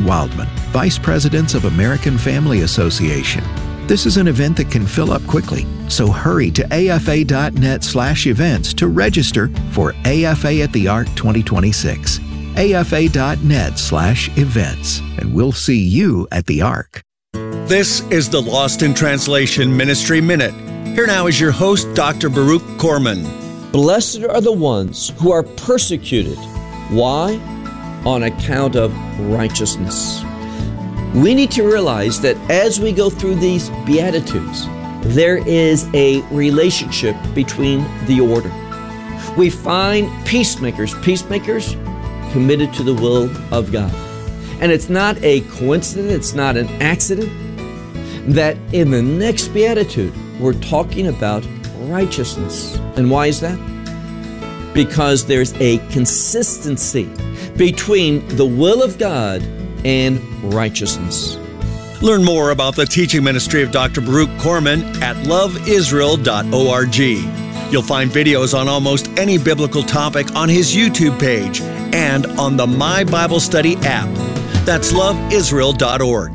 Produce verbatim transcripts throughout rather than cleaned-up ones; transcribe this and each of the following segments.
Wildman, Vice Presidents of American Family Association. This is an event that can fill up quickly, so hurry to afa.net slash events to register for A F A at the Ark twenty twenty-six. afa.net slash events, and we'll see you at the Ark. This is the Lost in Translation Ministry Minute. Here now is your host, Doctor Baruch Korman. Blessed are the ones who are persecuted. Why? On account of righteousness. We need to realize that as we go through these Beatitudes, there is a relationship between the order. We find peacemakers, peacemakers committed to the will of God. And it's not a coincidence, it's not an accident, that in the next Beatitude, we're talking about righteousness. And why is that? Because there's a consistency between the will of God and righteousness. Learn more about the teaching ministry of Doctor Baruch Korman at love israel dot org. You'll find videos on almost any biblical topic on his YouTube page and on the My Bible Study app. That's love israel dot org.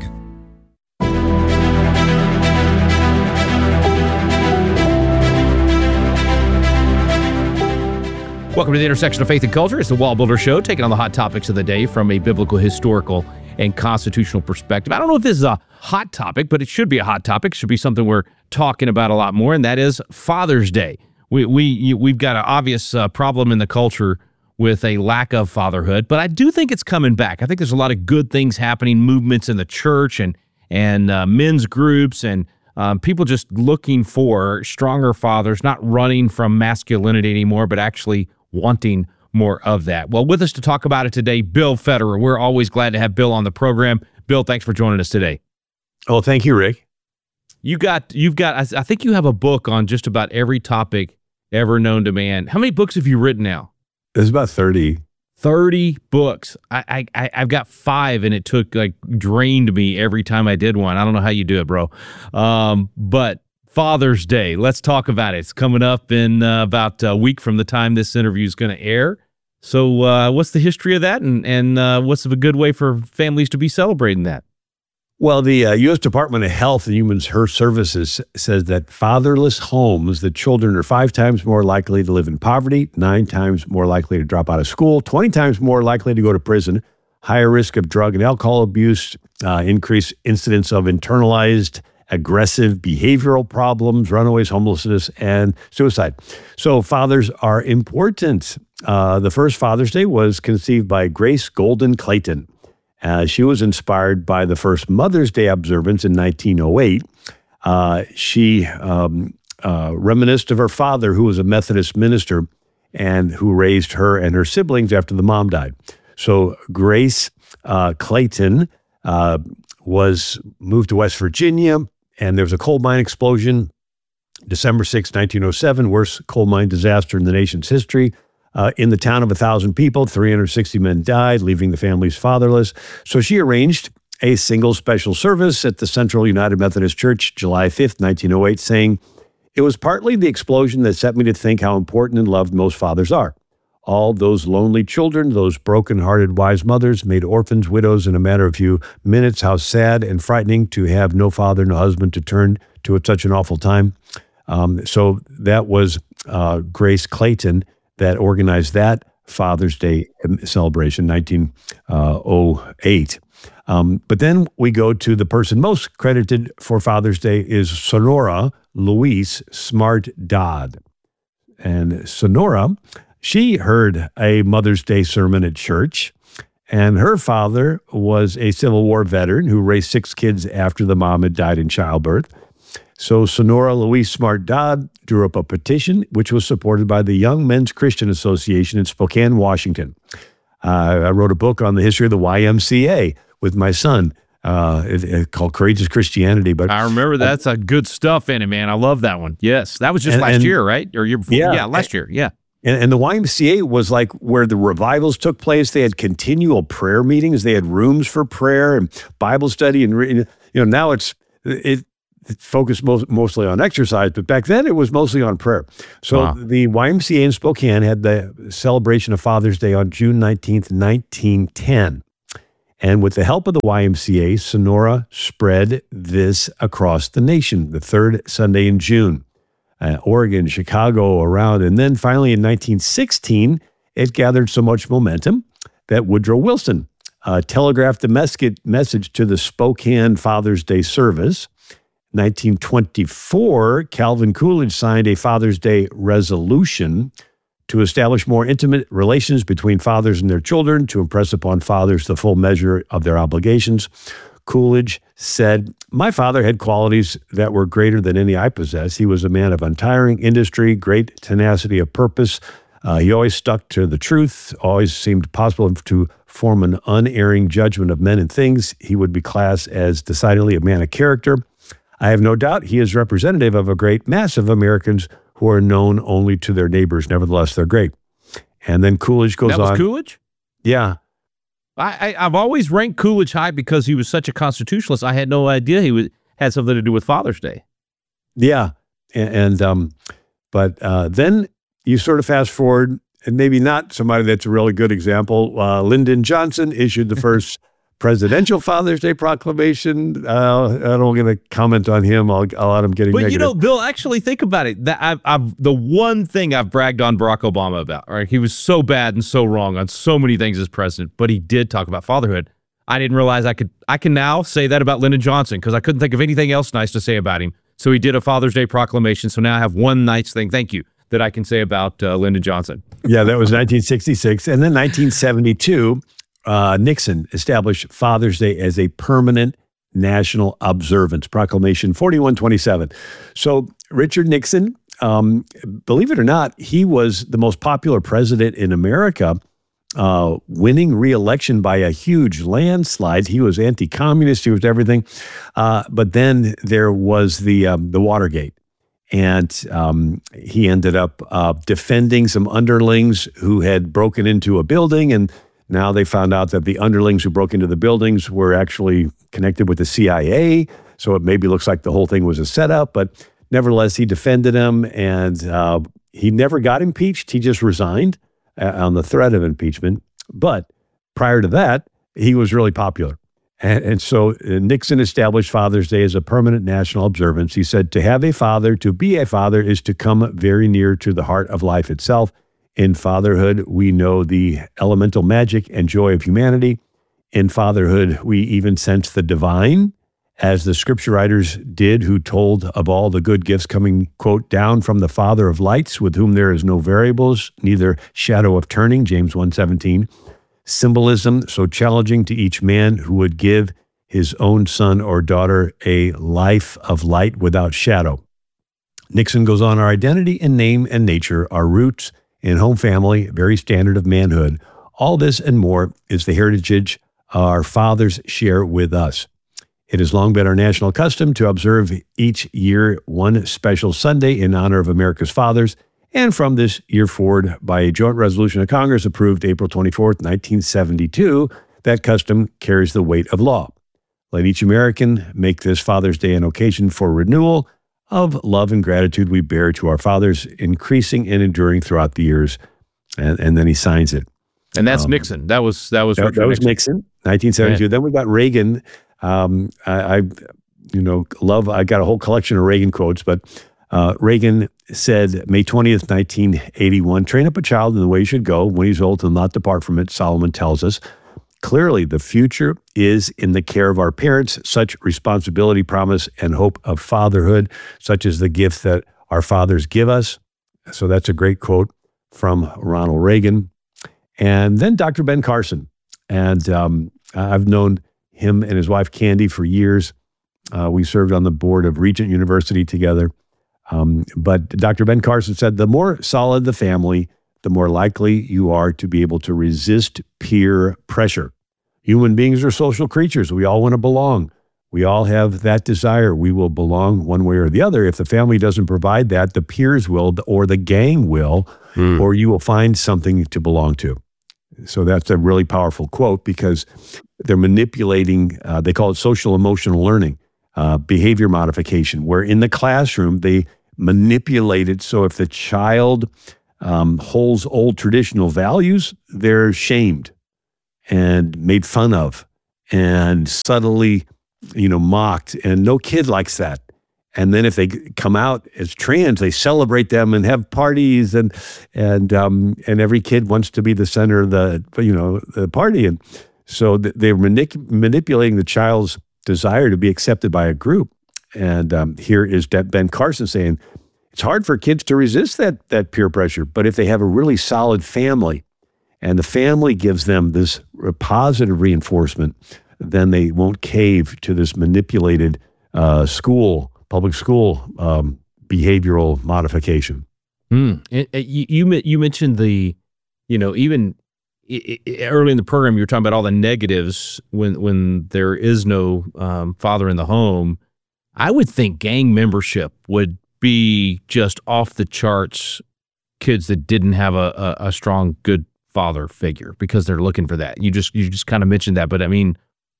Welcome to the intersection of faith and culture. It's the Wall Builder Show, taking on the hot topics of the day from a biblical, historical, and constitutional perspective. I don't know if this is a hot topic, but it should be a hot topic. It should be something we're talking about a lot more, and that is Father's Day. We, we, we've got an obvious uh, problem in the culture with a lack of fatherhood, but I do think it's coming back. I think there's a lot of good things happening, movements in the church and, and uh, men's groups and um, people just looking for stronger fathers, not running from masculinity anymore, but actually wanting more of that. Well, with us to talk about it today, Bill Federer. We're always glad to have Bill on the program. Bill, thanks for joining us today. Oh, thank you, Rick. You got, you've got, I think you have a book on just about every topic ever known to man. How many books have you written now? There's about thirty. thirty books. I, I, I've got five, and it took, like, drained me every time I did one. I don't know how you do it, bro. Um, but Father's Day. Let's talk about it. It's coming up in uh, about a week from the time this interview is going to air. So uh, what's the history of that, and, and uh, what's a good way for families to be celebrating that? Well, the uh, U S Department of Health and Human Services says that fatherless homes, the children are five times more likely to live in poverty, nine times more likely to drop out of school, twenty times more likely to go to prison, higher risk of drug and alcohol abuse, uh, increased incidence of internalized aggressive behavioral problems, runaways, homelessness, and suicide. So fathers are important. Uh, the first Father's Day was conceived by Grace Golden Clayton. Uh, she was inspired by the first Mother's Day observance in nineteen oh eight. Uh, she um, uh, reminisced of her father, who was a Methodist minister and who raised her and her siblings after the mom died. So Grace uh, Clayton uh, was moved to West Virginia, and there was a coal mine explosion, December sixth, nineteen oh seven, worst coal mine disaster in the nation's history. Uh, in the town of one thousand people, three hundred sixty men died, leaving the families fatherless. So she arranged a single special service at the Central United Methodist Church, July fifth, nineteen oh eight, saying, "It was partly the explosion that set me to think how important and loved most fathers are. All those lonely children, those broken-hearted wise mothers, made orphans, widows in a matter of a few minutes. How sad and frightening to have no father, no husband to turn to at such an awful time." Um, so that was uh, Grace Clayton that organized that Father's Day celebration, nineteen oh eight. Um, but then we go to the person most credited for Father's Day is Sonora Louise Smart Dodd. And Sonora, she heard a Mother's Day sermon at church, and her father was a Civil War veteran who raised six kids after the mom had died in childbirth. So Sonora Louise Smart Dodd drew up a petition, which was supported by the Young Men's Christian Association in Spokane, Washington. Uh, I wrote a book on the history of the Y M C A with my son, uh, it, it called Courageous Christianity. But I remember that's a good stuff in it, man. I love that one. Yes, that was just and, last and, year, right? Or year before? Yeah, yeah last year. Yeah. And, and the Y M C A was like where the revivals took place. They had continual prayer meetings. They had rooms for prayer and Bible study, and you know now it's it. It focused most, mostly on exercise, but back then it was mostly on prayer. So wow. The Y M C A in Spokane had the celebration of Father's Day on June nineteenth, nineteen ten. And with the help of the Y M C A, Sonora spread this across the nation, the third Sunday in June. Uh, Oregon, Chicago, around. And then finally in nineteen sixteen, it gathered so much momentum that Woodrow Wilson uh, telegraphed a mes- message to the Spokane Father's Day service. nineteen twenty-four, Calvin Coolidge signed a Father's Day resolution to establish more intimate relations between fathers and their children, to impress upon fathers the full measure of their obligations. Coolidge said, "My father had qualities that were greater than any I possess. He was a man of untiring industry, great tenacity of purpose. Uh, he always stuck to the truth, always seemed possible to form an unerring judgment of men and things. He would be classed as decidedly a man of character. I have no doubt he is representative of a great mass of Americans who are known only to their neighbors. Nevertheless, they're great." And then Coolidge goes on. That was Coolidge? Yeah. I, I, I've always ranked Coolidge high because he was such a constitutionalist. I had no idea he was, had something to do with Father's Day. Yeah. And, and um, but uh, then you sort of fast forward, and maybe not somebody that's a really good example. Uh, Lyndon Johnson issued the first presidential Father's Day proclamation. Uh, I don't going to comment on him. I'll, I'll let him get But negative. you know, Bill, actually think about it. That I've, I've the one thing I've bragged on Barack Obama about, right? He was so bad and so wrong on so many things as president, but he did talk about fatherhood. I didn't realize I could. I can now say that about Lyndon Johnson because I couldn't think of anything else nice to say about him. So he did a Father's Day proclamation. So now I have one nice thing. Thank you. That I can say about uh, Lyndon Johnson. Yeah, that was nineteen sixty-six. And then nineteen seventy-two, uh, Nixon established Father's Day as a permanent national observance, Proclamation forty-one twenty-seven. So Richard Nixon, um, believe it or not, he was the most popular president in America, uh, winning re-election by a huge landslide. He was anti-communist, he was everything. Uh, but then there was the um, the Watergate. And um, he ended up uh, defending some underlings who had broken into a building. And now they found out that the underlings who broke into the buildings were actually connected with the C I A. So it maybe looks like the whole thing was a setup. But nevertheless, he defended him. And uh, he never got impeached. He just resigned uh, on the threat of impeachment. But prior to that, he was really popular. And, and so uh, Nixon established Father's Day as a permanent national observance. He said, "To have a father, to be a father, is to come very near to the heart of life itself. In fatherhood, we know the elemental magic and joy of humanity. In fatherhood, we even sense the divine, as the scripture writers did, who told of all the good gifts coming, quote, down from the Father of lights, with whom there is no variables, neither shadow of turning," James one seventeen. Symbolism so challenging to each man who would give his own son or daughter a life of light without shadow. Nixon goes on, "Our identity and name and nature, our roots in home family, very standard of manhood. All this and more is the heritage our fathers share with us. It has long been our national custom to observe each year one special Sunday in honor of America's fathers. And from this year forward, by a joint resolution of Congress approved April twenty-fourth, nineteen seventy-two, that custom carries the weight of law. Let each American make this Father's Day an occasion for renewal of love and gratitude we bear to our fathers, increasing and enduring throughout the years." And, and then he signs it. And that's um, Nixon. That was that was that, that was Nixon. Nixon, nineteen seventy-two. Yeah. Then we got Reagan. Um, I, I, you know, love. I got a whole collection of Reagan quotes, but uh, Reagan said, May twentieth, nineteen eighty-one, "Train up a child in the way he should go. When he's old, he'll not depart from it," Solomon tells us. Clearly, the future is in the care of our parents. Such responsibility, promise, and hope of fatherhood, such as the gift that our fathers give us. So that's a great quote from Ronald Reagan. And then Doctor Ben Carson. And um, I've known him and his wife, Candy, for years. Uh, we served on the board of Regent University together. Um, but Doctor Ben Carson said, "The more solid the family, the more likely you are to be able to resist peer pressure. Human beings are social creatures. We all want to belong. We all have that desire. We will belong one way or the other. If the family doesn't provide that, the peers will, or the gang will, mm. or you will find something to belong to." So that's a really powerful quote because they're manipulating, uh, they call it social emotional learning, uh, behavior modification, where in the classroom, they manipulate it. So if the child um, holds old traditional values, they're shamed and made fun of and subtly, you know, mocked. And no kid likes that. And then if they come out as trans, they celebrate them and have parties, and and um, and every kid wants to be the center of the, you know, the party. And so they're manip- manipulating the child's desire to be accepted by a group. And um, here is Ben Carson saying, it's hard for kids to resist that that peer pressure, but if they have a really solid family, and the family gives them this positive reinforcement, then they won't cave to this manipulated uh, school, public school um, behavioral modification. Mm. And, and you, you you mentioned the, you know, even I, I, early in the program, you were talking about all the negatives when when there is no um, father in the home. I would think gang membership would be just off the charts. Kids that didn't have a, a, a strong, good father figure, because they're looking for that. You just you just kind of mentioned that, but I mean,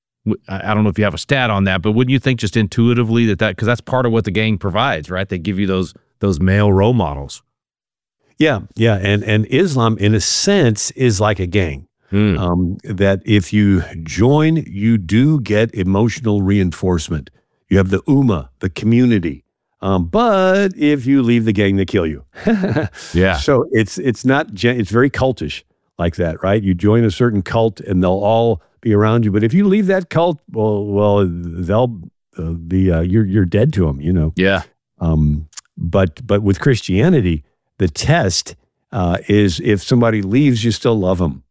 I don't know if you have a stat on that, but wouldn't you think just intuitively that that, because that's part of what the gang provides, right? They give you those those male role models. Yeah, yeah, and and Islam, in a sense, is like a gang. Mm. Um, that if you join, you do get emotional reinforcement. You have the ummah, the community. Um, but if you leave the gang, they kill you. Yeah. So it's it's not it's very cultish like that, right? You join a certain cult, and they'll all be around you. But if you leave that cult, well, well, they'll uh, be uh, you're you're dead to them, you know. Yeah. Um, but but with Christianity, the test uh, is if somebody leaves, you still love them,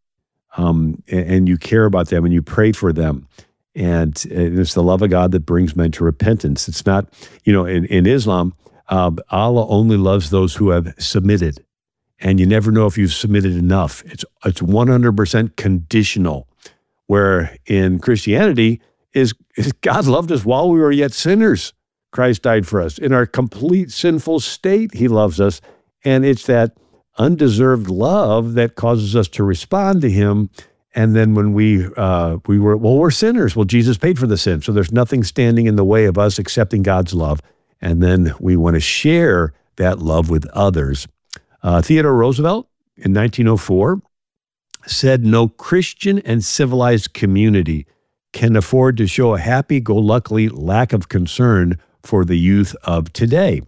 um, and, and you care about them, and you pray for them. And it's the love of God that brings men to repentance. It's not, you know, in, in Islam, uh, Allah only loves those who have submitted. And you never know if you've submitted enough. It's it's one hundred percent conditional. Where in Christianity, is, is God loved us while we were yet sinners. Christ died for us. In our complete sinful state, he loves us. And it's that undeserved love that causes us to respond to him. And then when we uh, we were, well, we're sinners. Well, Jesus paid for the sin. So there's nothing standing in the way of us accepting God's love. And then we want to share that love with others. Uh, Theodore Roosevelt in nineteen oh four said, no Christian and civilized community can afford to show a happy-go-lucky lack of concern for the youth of today.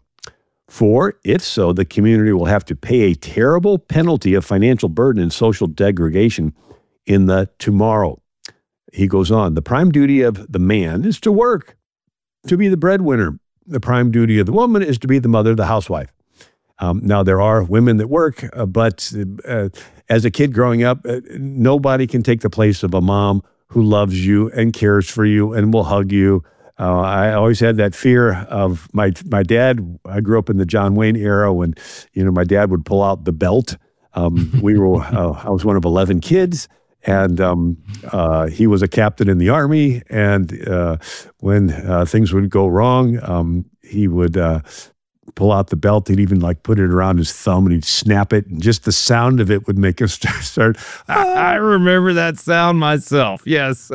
For if so, the community will have to pay a terrible penalty of financial burden and social degradation in the tomorrow. He goes on, the prime duty of the man is to work, to be the breadwinner. The prime duty of the woman is to be the mother, the housewife. Um, now, there are women that work, uh, but uh, as a kid growing up, uh, nobody can take the place of a mom who loves you and cares for you and will hug you. Uh, I always had that fear of my my dad. I grew up in the John Wayne era when, you know, my dad would pull out the belt. Um, we were, uh, I was one of eleven kids. And um, uh, he was a captain in the Army, and uh, when uh, things would go wrong, um, he would uh, pull out the belt. He'd even like put it around his thumb, and he'd snap it, and just the sound of it would make us start. I, I remember that sound myself. Yes,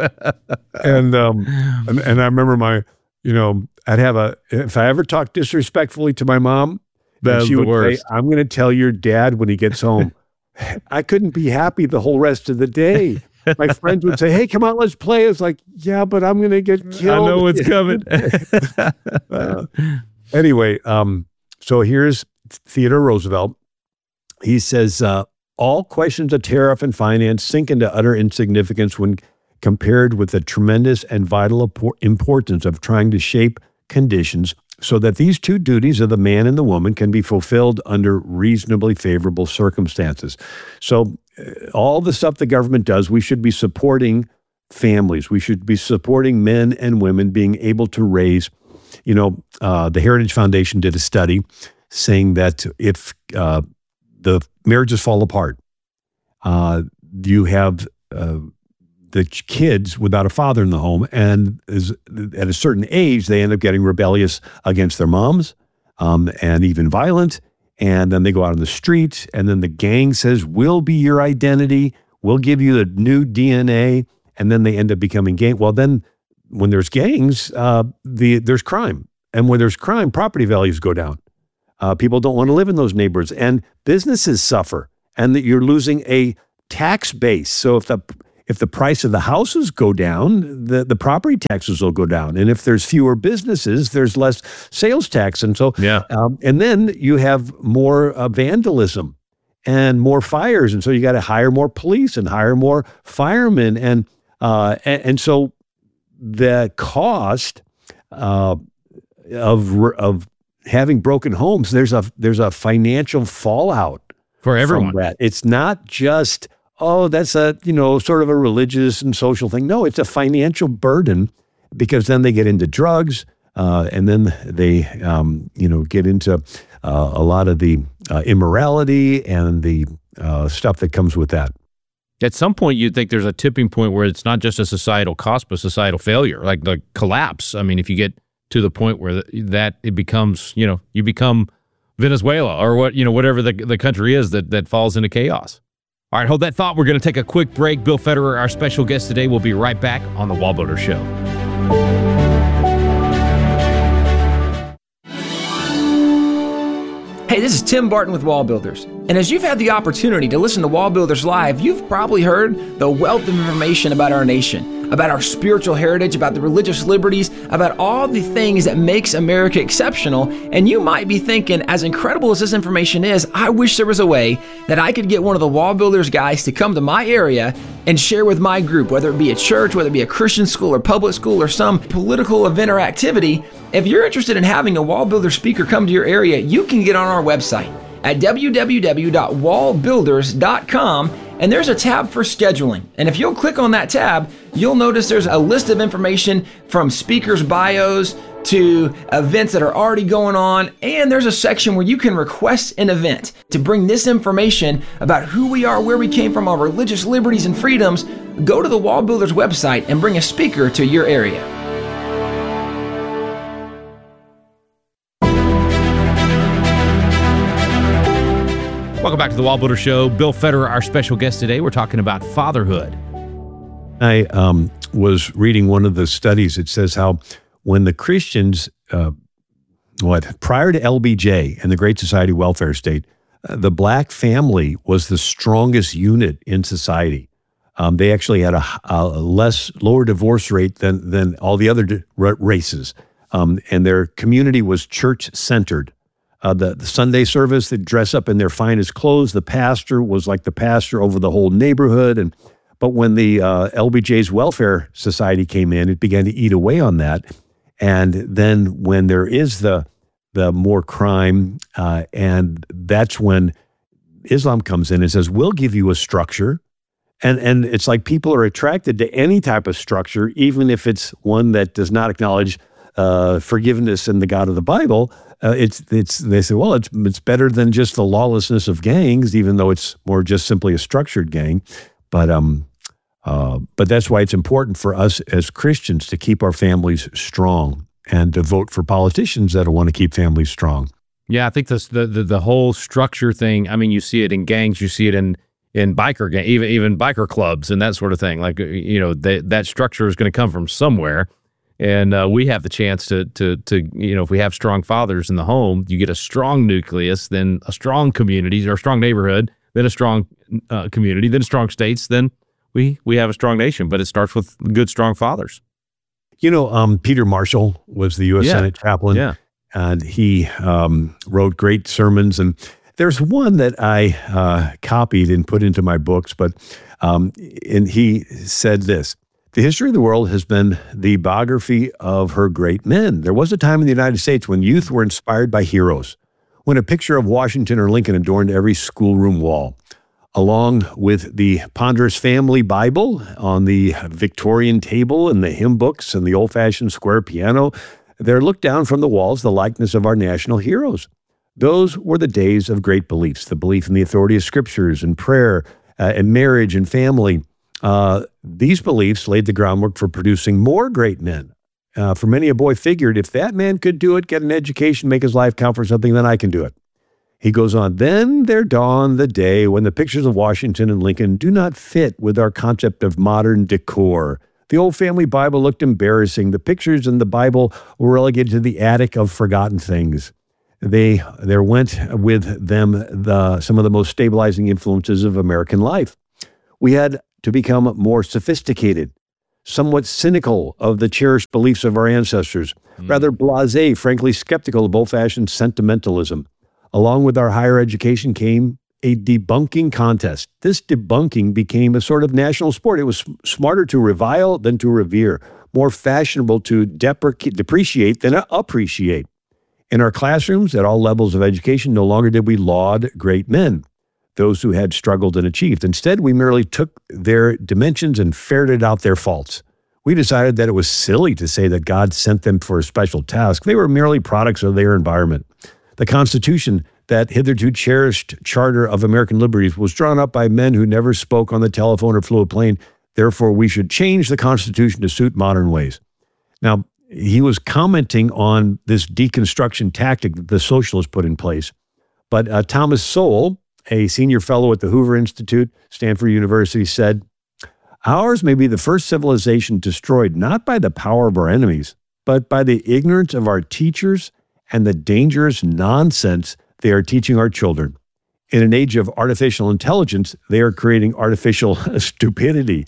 and, um, and and I remember my, you know, I'd have a if I ever talked disrespectfully to my mom, that's she the would worst. say, "I'm going to tell your dad when he gets home." I couldn't be happy the whole rest of the day. My friends would say, hey, come on, let's play. It's like, yeah, but I'm going to get killed. I know what's coming. uh, anyway, um, so here's Theodore Roosevelt. He says, uh, all questions of tariff and finance sink into utter insignificance when compared with the tremendous and vital importance of trying to shape conditions so that these two duties of the man and the woman can be fulfilled under reasonably favorable circumstances. So uh, all the stuff the government does, we should be supporting families. We should be supporting men and women being able to raise. You know, uh, the Heritage Foundation did a study saying that if uh, the marriages fall apart, uh, you have uh, the kids without a father in the home, and is, at a certain age, they end up getting rebellious against their moms, um, and even violent, and then they go out on the street, and then the gang says, we'll be your identity, we'll give you the new D N A, and then they end up becoming gang. Well, then when there's gangs, uh, the there's crime, and when there's crime, property values go down. Uh, people don't want to live in those neighborhoods, and businesses suffer, and that you're losing a tax base. So if the if the price of the houses go down, the, the property taxes will go down. And if there's fewer businesses, there's less sales tax. And so, yeah. um, and then you have more uh, vandalism and more fires. And so you got to hire more police and hire more firemen. And, uh, and, and so the cost uh, of, of having broken homes, there's a, there's a financial fallout for everyone. From that. It's not just, oh, that's a, you know, sort of a religious and social thing. No, it's a financial burden, because then they get into drugs, uh, and then they, um, you know, get into uh, a lot of the uh, immorality and the uh, stuff that comes with that. At some point, you'd think there's a tipping point where it's not just a societal cost, but societal failure, like the collapse. I mean, if you get to the point where that it becomes, you know, you become Venezuela or what, you know, whatever the, the country is that, that falls into chaos. All right, hold that thought. We're going to take a quick break. Bill Federer, our special guest today, will be right back on The Wall Builder Show. Hey, this is Tim Barton with Wall Builders. And as you've had the opportunity to listen to Wall Builders Live, you've probably heard the wealth of information about our nation, about our spiritual heritage, about the religious liberties, about all the things that makes America exceptional. And you might be thinking, as incredible as this information is, I wish there was a way that I could get one of the Wall Builders guys to come to my area and share with my group, whether it be a church, whether it be a Christian school or public school or some political event or activity. If you're interested in having a Wall Builder speaker come to your area, you can get on our website at w w w dot wall builders dot com, and there's a tab for scheduling. And if you'll click on that tab, you'll notice there's a list of information from speakers' bios to events that are already going on, and there's a section where you can request an event to bring this information about who we are, where we came from, our religious liberties and freedoms. Go to the Wall Builders website and bring a speaker to your area. Welcome back to the Wall Builder Show. Bill Federer, our special guest today. We're talking about fatherhood. I um, was reading one of the studies. It says how when the Christians, uh, what, prior to L B J and the Great Society welfare state, uh, the black family was the strongest unit in society. Um, they actually had a, a less, lower divorce rate than, than all the other d- races. Um, and their community was church-centered. Uh, the, the Sunday service, they'd dress up in their finest clothes. The pastor was like the pastor over the whole neighborhood. And but when the uh, L B J's welfare society came in, it began to eat away on that. And then when there is the the more crime, uh, and that's when Islam comes in and says, we'll give you a structure. And and it's like people are attracted to any type of structure, even if it's one that does not acknowledge uh, forgiveness in the God of the Bible. Uh, it's it's they say, well, it's it's better than just the lawlessness of gangs, even though it's more just simply a structured gang. But um, uh, but that's why it's important for us as Christians to keep our families strong and to vote for politicians that want to keep families strong. Yeah, I think this, the the the whole structure thing. I mean, you see it in gangs, you see it in in biker gang, even even biker clubs and that sort of thing. Like, you know, they, that structure is going to come from somewhere. And uh, we have the chance to, to, to, you know, if we have strong fathers in the home, you get a strong nucleus, then a strong community or a strong neighborhood, then a strong uh, community, then strong states, then we we have a strong nation. But it starts with good, strong fathers. You know, um, Peter Marshall was the U S Yeah. Senate chaplain, Yeah. and he um, wrote great sermons. And there's one that I uh, copied and put into my books, but um, and he said this. The history of the world has been the biography of her great men. There was a time in the United States when youth were inspired by heroes, when a picture of Washington or Lincoln adorned every schoolroom wall. Along with the ponderous family Bible on the Victorian table and the hymn books and the old-fashioned square piano, there looked down from the walls the likeness of our national heroes. Those were the days of great beliefs, the belief in the authority of scriptures and prayer uh, and marriage and family. Uh, these beliefs laid the groundwork for producing more great men. Uh, for many, a boy figured, if that man could do it, get an education, make his life count for something, then I can do it. He goes on, then there dawned the day when the pictures of Washington and Lincoln do not fit with our concept of modern decor. The old family Bible looked embarrassing. The pictures in the Bible were relegated to the attic of forgotten things. They there went with them the, some of the most stabilizing influences of American life. We had to become more sophisticated, somewhat cynical of the cherished beliefs of our ancestors, mm. rather blasé, frankly skeptical of old-fashioned sentimentalism. Along with our higher education came a debunking contest. This debunking became a sort of national sport. It was smarter to revile than to revere, more fashionable to deprecate, depreciate than appreciate. In our classrooms, at all levels of education, no longer did we laud great men, those who had struggled and achieved. Instead, we merely took their dimensions and ferreted out their faults. We decided that it was silly to say that God sent them for a special task. They were merely products of their environment. The Constitution, that hitherto cherished charter of American liberties, was drawn up by men who never spoke on the telephone or flew a plane. Therefore, we should change the Constitution to suit modern ways. Now, he was commenting on this deconstruction tactic that the socialists put in place. But uh, Thomas Sowell, a senior fellow at the Hoover Institute, Stanford University, said, "Ours may be the first civilization destroyed not by the power of our enemies, but by the ignorance of our teachers and the dangerous nonsense they are teaching our children. In an age of artificial intelligence, they are creating artificial stupidity."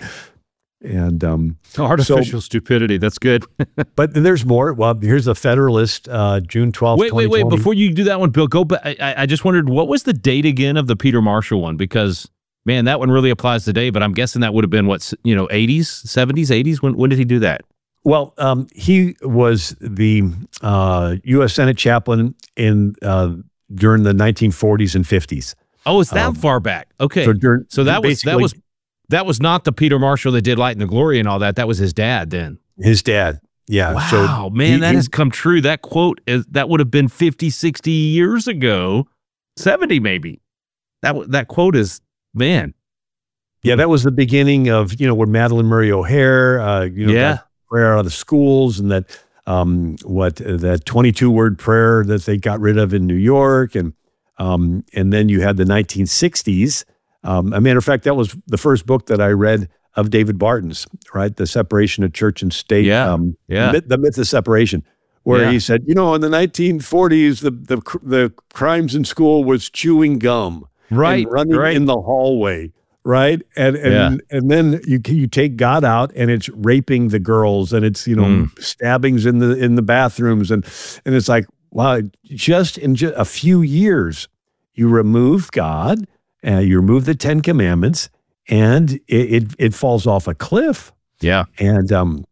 And um, artificial so, stupidity. That's good. But there's more. Well, here's a Federalist, uh, June twelfth, Wait, wait, wait. Before you do that one, Bill, go back. I, I just wondered, what was the date again of the Peter Marshall one? Because, man, that one really applies today, but I'm guessing that would have been, what, you know, eighties, seventies, eighties? When, when did he do that? Well, um, he was the uh, U S Senate chaplain in uh, during the nineteen forties and fifties. Oh, it's that um, far back. Okay. So, during, so that was that was that was not the Peter Marshall that did Light and the Glory and all that. That was his dad then. His dad. Yeah. Wow, so man, he, that he, has come true. That quote is that would have been fifty, sixty years ago, seventy maybe. That that quote is, man. Yeah, that was the beginning of, you know, when Madeline Murray O'Hare, uh, you know, yeah. prayer out of the schools, and that um, what uh, that twenty-two word prayer that they got rid of in New York, and um, and then you had the nineteen sixties. Um, a matter of fact, that was the first book that I read of David Barton's, right? The Separation of Church and State. Yeah, um, yeah. The, the Myth of Separation, where yeah. he said, you know, in the nineteen forties, the the the crimes in school was chewing gum, right, and running right. in the hallway. Right. And and yeah. and then you you take God out and it's raping the girls, and it's, you know, mm. stabbings in the in the bathrooms, and and it's like, wow, just in just a few years you remove God, uh, you remove the Ten Commandments, and it, it it falls off a cliff. Yeah. And um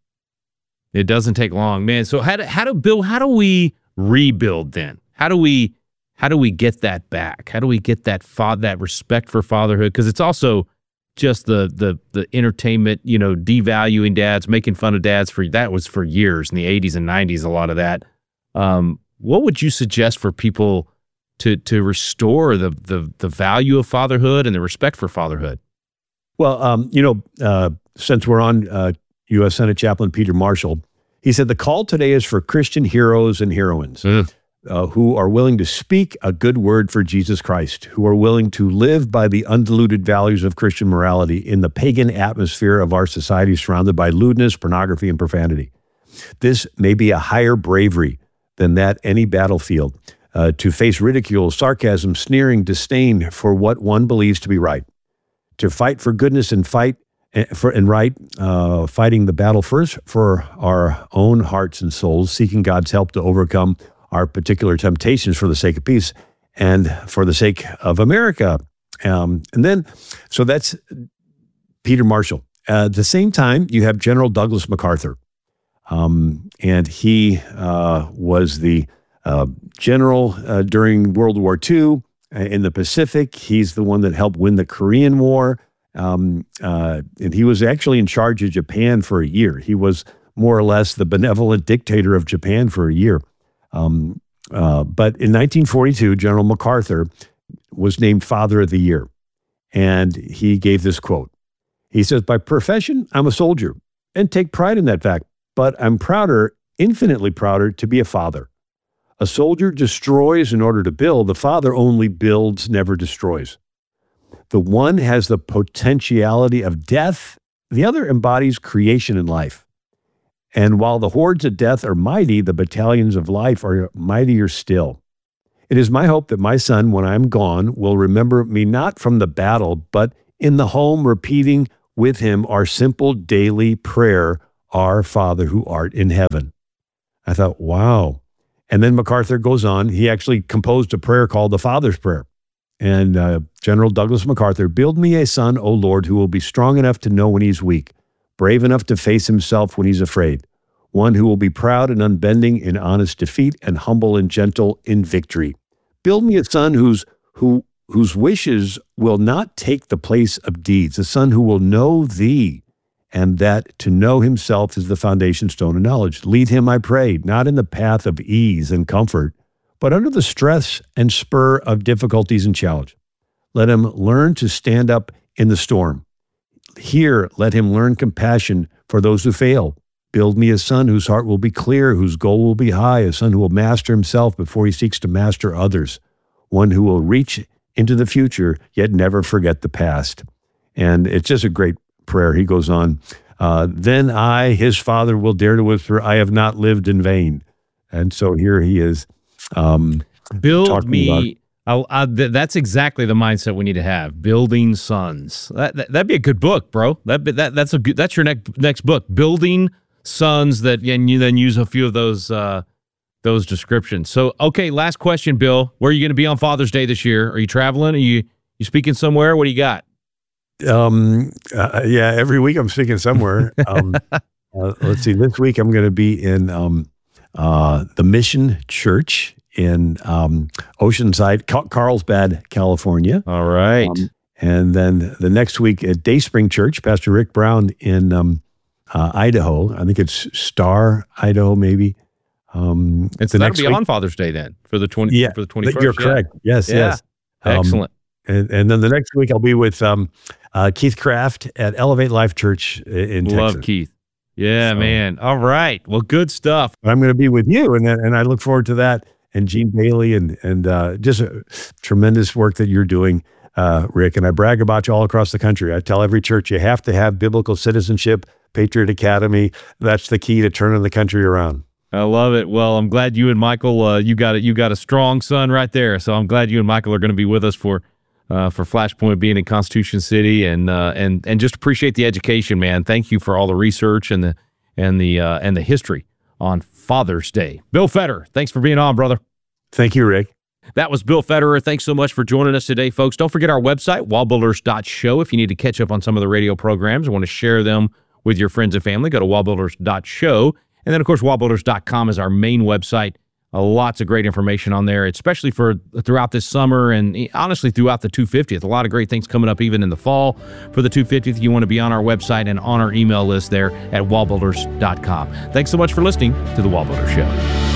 it doesn't take long, man. So how do how do Bill, how do we rebuild then? How do we How do we get that back? How do we get that fa- that respect for fatherhood? Because it's also just the the the entertainment, you know, devaluing dads, making fun of dads. For that was for years in the eighties and nineties. A lot of that. Um, what would you suggest for people to to restore the the the value of fatherhood and the respect for fatherhood? Well, um, you know, uh, since we're on uh, U S Senate Chaplain Peter Marshall, he said the call today is for Christian heroes and heroines. Mm. Uh, who are willing to speak a good word for Jesus Christ, who are willing to live by the undiluted values of Christian morality in the pagan atmosphere of our society surrounded by lewdness, pornography, and profanity. This may be a higher bravery than that any battlefield, uh, to face ridicule, sarcasm, sneering, disdain for what one believes to be right, to fight for goodness and fight for and right, uh, fighting the battle first for our own hearts and souls, seeking God's help to overcome our particular temptations for the sake of peace and for the sake of America. Um, and then, so that's Peter Marshall. Uh, at the same time, you have General Douglas MacArthur. Um, and he uh, was the uh, general uh, during World War Two in the Pacific. He's the one that helped win the Korean War. Um, uh, and he was actually in charge of Japan for a year. He was more or less the benevolent dictator of Japan for a year. Um, uh, but in nineteen forty-two, General MacArthur was named Father of the Year. And he gave this quote. He says, "By profession, I'm a soldier and take pride in that fact, but I'm prouder, infinitely prouder, to be a father. A soldier destroys in order to build. The father only builds, never destroys. The one has the potentiality of death. The other embodies creation and life. And while the hordes of death are mighty, the battalions of life are mightier still. It is my hope that my son, when I am gone, will remember me not from the battle, but in the home, repeating with him our simple daily prayer, Our Father who art in heaven. I thought, wow. And then MacArthur goes on. He actually composed a prayer called the Father's Prayer. And uh, General Douglas MacArthur, build me a son, O Lord, who will be strong enough to know when he's weak, brave enough to face himself when he's afraid, one who will be proud and unbending in honest defeat and humble and gentle in victory. Build me a son whose, who, whose wishes will not take the place of deeds, a son who will know thee, and that to know himself is the foundation stone of knowledge. Lead him, I pray, not in the path of ease and comfort, but under the stress and spur of difficulties and challenge. Let him learn to stand up in the storm. Here, let him learn compassion for those who fail. Build me a son whose heart will be clear, whose goal will be high, a son who will master himself before he seeks to master others, one who will reach into the future, yet never forget the past. And it's just a great prayer. He goes on, uh, then I, his father, will dare to whisper, I have not lived in vain. And so here he is. Um, Build me. I'll, I, th- that's exactly the mindset we need to have. Building sons. That, that that'd be a good book, bro. That that that's a good, that's your next next book. Building sons. That and you then use a few of those uh, those descriptions. So okay, last question, Bill. Where are you going to be on Father's Day this year? Are you traveling? Are you you speaking somewhere? What do you got? Um. Uh, yeah. Every week I'm speaking somewhere. um. Uh, let's see. This week I'm going to be in um, uh, the Mission Church in um, Oceanside, Car- Carlsbad, California. All right. Um, and then the next week at Dayspring Church, Pastor Rick Brown in um, uh, Idaho. I think it's Star, Idaho, maybe. Um, it's the next be week. On Father's Day then for the twenty. Yeah, for the twenty-first. You're correct. Yeah. Yes, yeah. yes. Um, Excellent. And, and then the next week I'll be with um, uh, Keith Kraft at Elevate Life Church in Texas. Love Keith. Yeah, so, man. All right. Well, good stuff. I'm going to be with you, and and I look forward to that. And Gene Bailey, and and uh, just a tremendous work that you're doing, uh, Rick. And I brag about you all across the country. I tell every church you have to have biblical citizenship, Patriot Academy. That's the key to turning the country around. I love it. Well, I'm glad you and Michael, uh, you got it. You got a strong son right there. So I'm glad you and Michael are going to be with us for uh, for Flashpoint being in Constitution City, and uh, and and just appreciate the education, man. Thank you for all the research and the and the uh, and the history on Father's Day. Bill Federer, thanks for being on, brother. Thank you, Rick. That was Bill Federer. Thanks so much for joining us today, folks. Don't forget our website, wall builders dot show. If you need to catch up on some of the radio programs or want to share them with your friends and family, go to wall builders dot show. And then, of course, wall builders dot com is our main website. Uh, lots of great information on there, especially for throughout this summer and honestly throughout the two hundred fiftieth. A lot of great things coming up even in the fall for the two hundred fiftieth. You want to be on our website and on our email list there at wall builders dot com. Thanks so much for listening to The Wall Builder Show.